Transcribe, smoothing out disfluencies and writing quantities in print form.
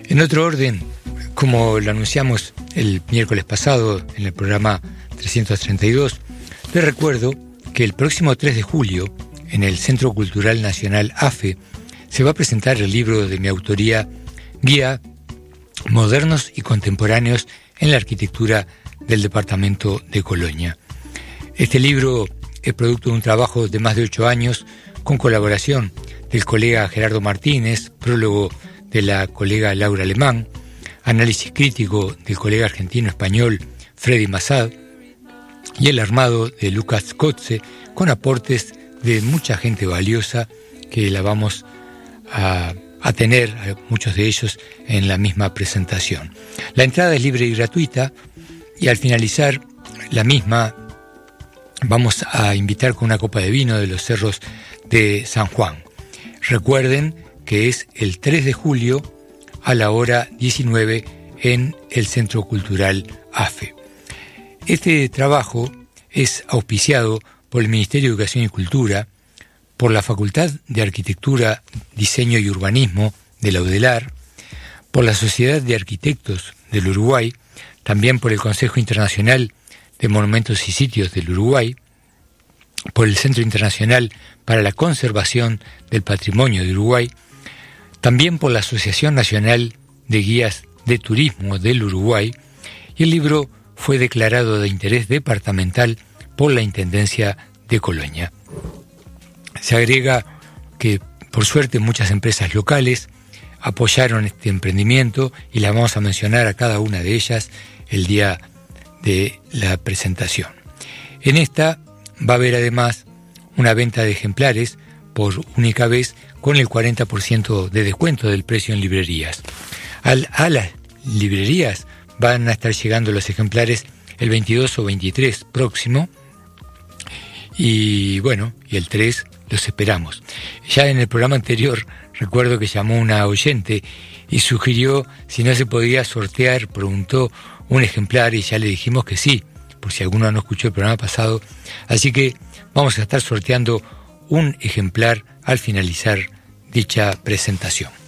En otro orden, como lo anunciamos el miércoles pasado en el programa 332, les recuerdo que el próximo 3 de julio, en el Centro Cultural Nacional AFE, se va a presentar el libro de mi autoría, Guía Modernos y Contemporáneos en la Arquitectura del Departamento de Colonia. Este libro es producto de un trabajo de más de 8 años con colaboración del colega Gerardo Martínez, prólogo de la colega Laura Alemán, análisis crítico del colega argentino-español Freddy Massad y el armado de Lucas Kotze, con aportes de mucha gente valiosa que la vamos a tener, a muchos de ellos, en la misma presentación. La entrada es libre y gratuita, y al finalizar la misma vamos a invitar con una copa de vino de los cerros de San Juan. Recuerden que es el 3 de julio a la hora 19 en el Centro Cultural AFE. Este trabajo es auspiciado por el Ministerio de Educación y Cultura, por la Facultad de Arquitectura, Diseño y Urbanismo de la UDELAR, por la Sociedad de Arquitectos del Uruguay, también por el Consejo Internacional de Monumentos y Sitios del Uruguay, por el Centro Internacional para la Conservación del Patrimonio de Uruguay, también por la Asociación Nacional de Guías de Turismo del Uruguay, y el libro fue declarado de interés departamental por la Intendencia de Colonia. Se agrega que, por suerte, muchas empresas locales apoyaron este emprendimiento y las vamos a mencionar a cada una de ellas el día de la presentación. En esta va a haber además una venta de ejemplares por única vez con el 40% de descuento del precio en librerías. A las librerías van a estar llegando los ejemplares el 22 o 23 próximo y el 3 los esperamos. Ya en el programa anterior recuerdo que llamó una oyente y sugirió si no se podía sortear, preguntó un ejemplar y ya le dijimos que sí, por si alguno no escuchó el programa pasado. Así que vamos a estar sorteando un ejemplar al finalizar dicha presentación.